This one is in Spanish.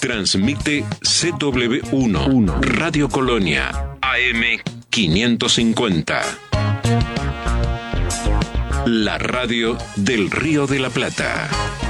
Transmite CW1, Radio Colonia, AM 550. La radio del Río de la Plata.